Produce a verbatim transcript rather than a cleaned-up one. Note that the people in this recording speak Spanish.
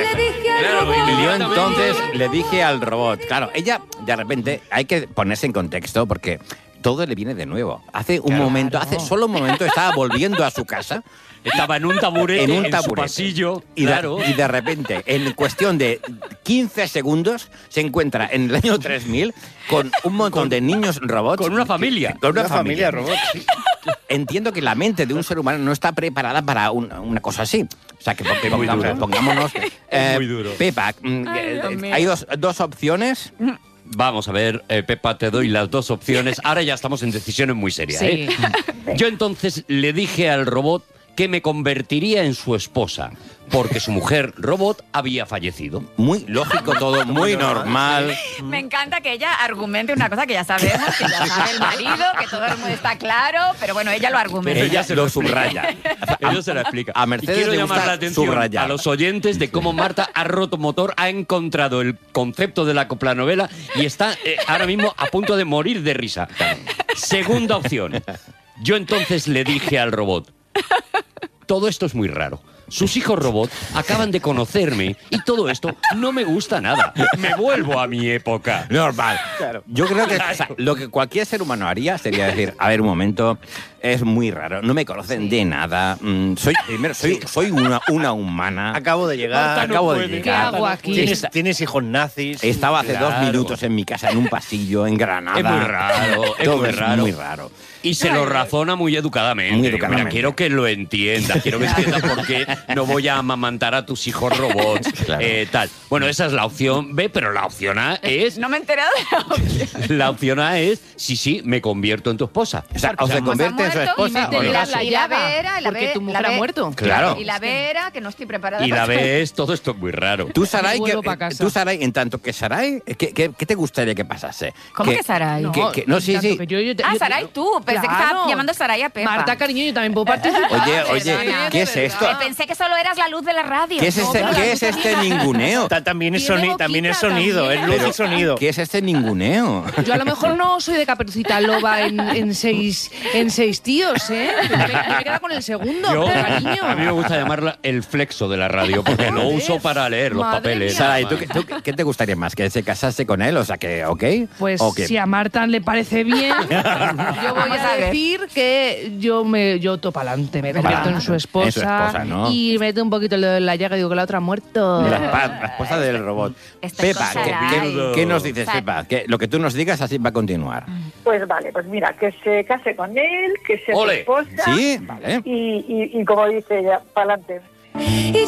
le dije al Claro, robot. y Yo entonces le dije al robot, claro, ella de repente hay que ponerse en contexto porque todo le viene de nuevo. Hace un Claro. momento, hace solo un momento estaba volviendo a su casa Estaba en un taburete, en en, un su taburete. pasillo, Y, claro. de, y de repente, en cuestión de quince segundos, se encuentra en el año tres mil con un montón de niños robots. con una familia. Con una, Una familia robot. sí. Entiendo que la mente de un ser humano no está preparada para una, una cosa así. O sea, que porque muy pongamos- duro. pongámonos... eh, muy duro. Pepa, mm, Ay, eh, Dios mío. hay dos, dos opciones. Vamos a ver, eh, Pepa, te doy las dos opciones. Ahora ya estamos en decisiones muy serias, Sí. ¿eh? Yo entonces le dije al robot que me convertiría en su esposa, porque su mujer robot había fallecido. Muy lógico todo, muy normal. Me encanta que ella argumente una cosa que ya sabemos, que ya sabe el marido, que todo el mundo está claro, pero bueno, ella lo argumenta. Ella se lo subraya. Ella se la explica. A Mercedes y quiero le llamar gusta la atención subrayar. a los oyentes de cómo Marta ha roto motor, ha encontrado el concepto de la coplanovela y está eh, ahora mismo a punto de morir de risa. Segunda opción. Yo entonces le dije al robot, todo esto es muy raro. Sus hijos robot acaban de conocerme y todo esto no me gusta nada. Me vuelvo a mi época. Normal. Claro. Yo creo que Claro. o sea, lo que cualquier ser humano haría sería decir, a ver, un momento, es muy raro, no me conocen de nada, mm, soy primero soy soy una, una humana. Acabo de llegar. Marta no acabo de puede. ¿Qué llegar. hago aquí? ¿Tienes, tienes hijos nazis. Estaba hace dos Claro. minutos en mi casa, en un pasillo, en Granada. Es muy raro, es Todo muy es raro. muy raro. Y se lo razona muy educadamente. Muy Digo, educadamente. Mira, quiero que lo entienda, quiero que entienda por qué no voy a amamantar a tus hijos robots, Claro. eh, tal. Bueno, esa es la opción B, pero la opción A es... No me he enterado de la opción. La opción A es, sí, sí, me convierto en tu esposa. O sea, o se convierte en su muerto y esposa mete o en no. la- Y la, y la llaga, B era, y la porque B- tu mujer la ha B- muerto. Claro. Y la B era que no estoy preparada. Y la para- B es, todo esto es muy raro. Tú, Saray, Me que, vuelvo pa' casa. tú, Saray, en tanto que Saray, ¿qué, qué, qué te gustaría que pasase? ¿Cómo que Saray? que- que- no, sí, tanto sí. que yo- yo te- Ah, yo- Saray, tú. Pensé que Claro. estaba llamando Saray a Pepa. Marta, cariño, yo también puedo participar. Oye, oye, Perdona. ¿qué es De esto? Que pensé que solo eras la luz de la radio. ¿Qué es No, este, pero la ¿qué luz es de este la- ninguneo? Ta- También es, Tiene soni- también es boquita, sonido, también. es luz Pero, y sonido. ¿qué es este ninguneo? Yo a lo mejor no soy de Caperucita Loba en, en, seis, en seis tíos, ¿eh? Me, me queda con el segundo, Yo, cariño. a mí me gusta llamarla el flexo de la radio, porque lo Joder. uso para leer los Madre papeles. mía. Saray, ¿tú, tú qué te gustaría más? ¿Que se casase con él? O sea, que, ¿ok? Pues ¿O que- si a Marta le parece bien, yo voy Vamos a a ver. decir que yo me yo topo pa'lante, me convierto Pa'lante. en su esposa, En su esposa, ¿no? y meto un poquito el dedo en la llaga y digo que la otra ha muerto. La, espa- la esposa del robot. Estoy Pepa, con ¿qué, Saray. qué- qué nos dices, Saray. Pepa? Que lo que tú nos digas así va a continuar. Pues vale, pues mira, que se case con él, que sea su Ole. esposa. ¿Sí? Vale. Y, y, y como dice ella, para adelante. Y